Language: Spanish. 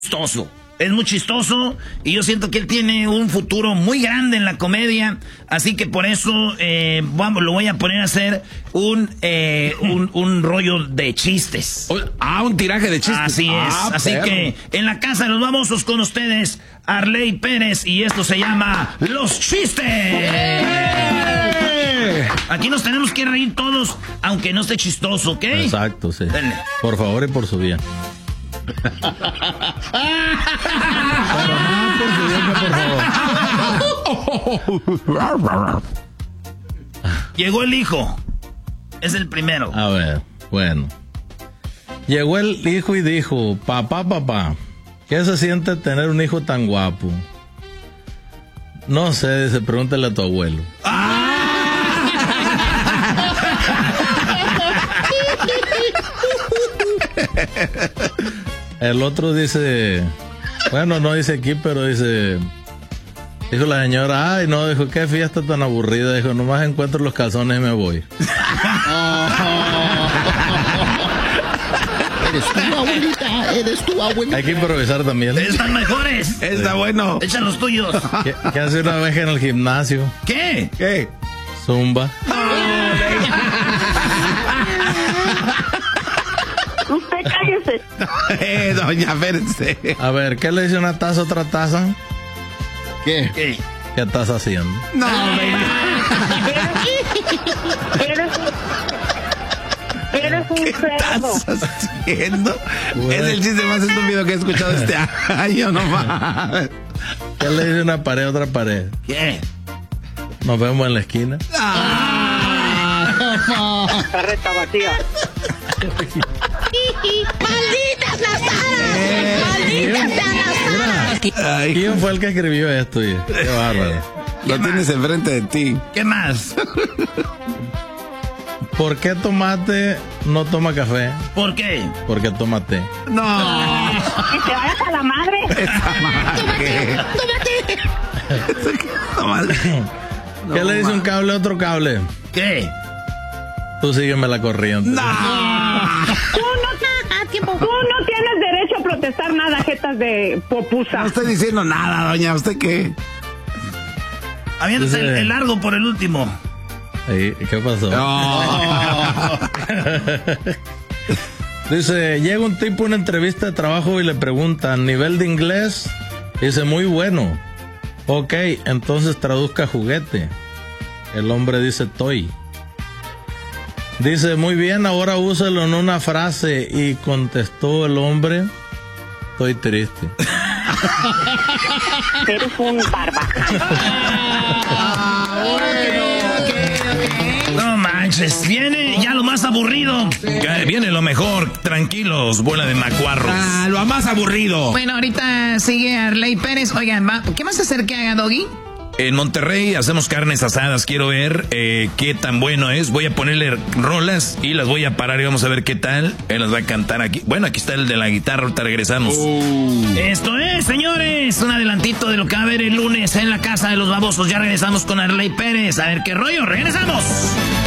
chistoso. Es muy chistoso y yo siento que él tiene un futuro muy grande en la comedia. Así que por eso lo voy a poner a hacer un rollo de chistes. Un tiraje de chistes. Así es. Así que en la casa de los babosos con ustedes, Arley Pérez, y esto se llama Los Chistes. Aquí nos tenemos que reír todos, aunque no esté chistoso, ¿ok? Exacto, sí. Dale. Por favor y por su bien. Por favor. Llegó el hijo. Es el primero. A ver, bueno. Llegó el hijo y dijo: papá, ¿qué se siente tener un hijo tan guapo? No sé, dice, pregúntale a tu abuelo. El otro dice, bueno, no dice aquí, pero dice, dijo la señora, ay, no, dijo, qué fiesta tan aburrida, dijo, nomás encuentro los calzones y me voy. Eres tú, abuelita, eres tú, abuelita. Hay que improvisar también. Están mejores. Está bueno. Echan los tuyos. ¿Qué hace una vez en el gimnasio? ¿Qué? Zumba. Usted cállese. Doña, espérense. A ver, ¿qué le dice una taza a otra taza? ¿Qué? ¿Qué? ¿Qué estás haciendo? No, Eres un ¿qué cerdo. estás haciendo? Es el chiste más estúpido que he escuchado este año, no más. ¿Qué le dice una pared a otra pared? ¿Qué? Nos vemos en la esquina. Carreta vacía. ¡Malditas las aras! ¡Malditas sean las aras! Ay, ¿Quién fue el que escribió esto? Oye? Qué bárbaro. lo tienes enfrente de ti. ¿Qué más? ¿Por qué Tomate no toma café? ¿Por qué? Porque toma té. No. Que te vayas a la madre. ¿Qué le dice un cable a otro cable? ¿Qué? Tú sígueme la corriente. Tú no tienes derecho a protestar nada, jetas de popusa. No estoy diciendo nada, doña. ¿Usted qué? Aviéntate el largo por el último. Ahí, ¿qué pasó? Dice, llega un tipo a una entrevista de trabajo y le preguntan, ¿nivel de inglés? Dice, muy bueno. Ok, entonces traduzca juguete. El hombre dice, toy. Dice, muy bien, ahora úselo en una frase. Y contestó el hombre, estoy triste. Eres un barbaján. No manches, viene ya lo más aburrido. Viene lo mejor, tranquilos, bola de macuarros. Lo más aburrido. Bueno, ahorita sigue Arley Pérez. Oigan, ¿qué más hacer que haga, Doggy? En Monterrey hacemos carnes asadas, quiero ver qué tan bueno es. Voy a ponerle rolas y las voy a parar y vamos a ver qué tal. Él las va a cantar aquí. Bueno, aquí está el de la guitarra, ahorita regresamos. Esto es, señores, un adelantito de lo que va a haber el lunes en la casa de los babosos. Ya regresamos con Arley Pérez. A ver qué rollo, regresamos.